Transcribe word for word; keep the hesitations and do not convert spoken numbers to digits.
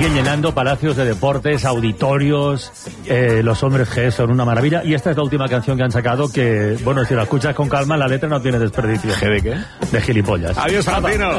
siguen llenando palacios de deportes, auditorios, eh, los hombres G son una maravilla, y esta es la última canción que han sacado que, bueno, si la escuchas con calma, la letra no tiene desperdicio. ¿G de qué? De gilipollas. Adiós, Tarantino.